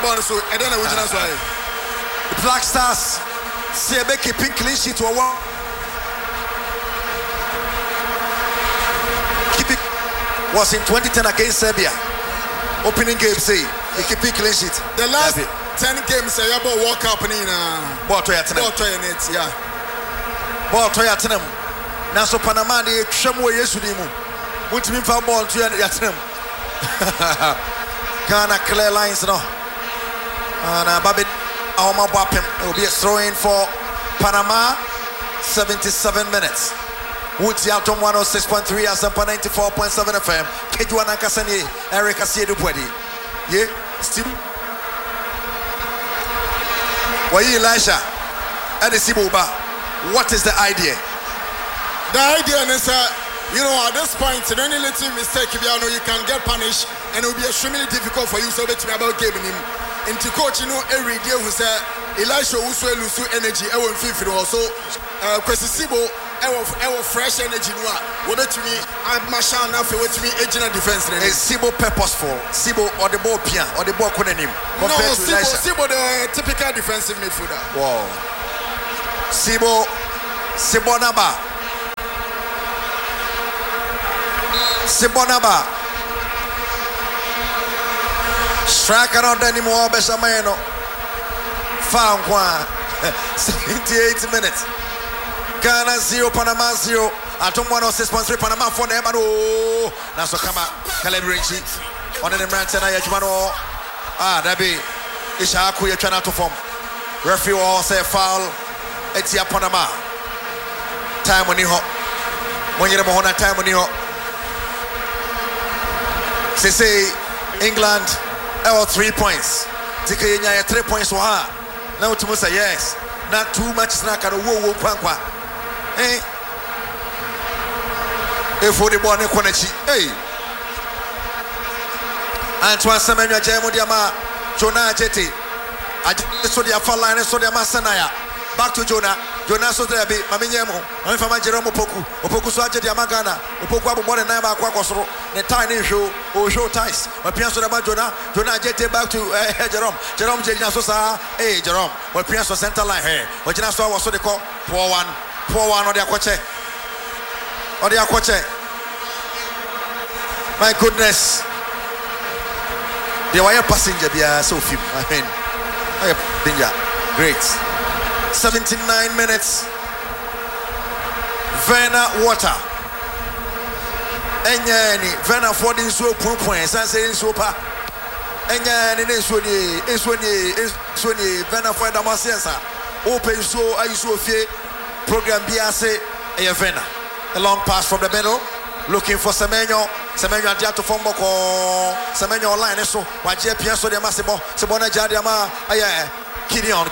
born so I don't know which is why. Black Stars see a keeping clean sheet to a wall. Keep it was in 2010 against Serbia. Opening game say they keep it clean sheet. The last 10 games I about World Cup in ball to Yatenam. Yeah. Ball to Yatenam. Now so Panama they shamu yesudimu. What mean for ball to Yatenam? Ghana clear lines no. And Babi Aoma Bapem will be a throw-in for Panama. 77 minutes. Woods Yaltom 106.3 Asampa 94.7 FM. Kejuana Kasani Eric Asiedu Pwedi. Ye still. Wayi Elisha Adesibuba. What is the idea? The idea is at this point, the only little mistake if you can get punished, and it will be extremely difficult for you to be about giving him. Into coach, every day who said Elisha also lose energy. I won't feel also. Kwesisibo, our fresh energy. What to me? I'm Marshall now for what to me. Agent defense. Is Sibo purposeful? Sibo or the ball pian or the ball couldn't him? No, Sibo the typical defensive midfielder. Wow. Sibonaba. Striker not anymore, Beshameno. Found one. 78 minutes. Ghana 0, Panama 0. Atom 106.3, Panama 4. Nebano. Naso Kama, Calebrinchi. On the Mantana Yajmano. Dabi. Ishaku Yachana to form. Referee will say foul. Etia Panama. Time on Niho. When you're Mohona, time on Niho. Say England. 3 points. Take 3 points. Now to say yes. Not too much snack at a woo kwankwa. For the born Konechi. Antoine Semenya Jamodiama, Jonah Jetty. I just saw the afar line and saw the Masanaya. Back to Jonah. Jonah so there be Mamiamo. I'm from Jerome Opoku Swaja Yamagana. Opoku more than Naba Quacosro. The tiny show or show ties. But Piasso Jonah Jetty back to Jerome Sosa. Jerome. Well, Piasso center line here. But Janaso was so they call poor one on their coche. My goodness. They were a passenger, they are so few. I mean, danger. Great. 79 minutes. Verna Water. Enyani. Verna Fordin so points. I say in sopa. Enyani is Verna Ford Damasiasa. Open so I so fear. Program Biase. Verna. A long pass from the middle. Looking for Semenyo and to form Semenyo line. So, Wajia Piasso de Massimo, Sebona Jadiama, Kidion.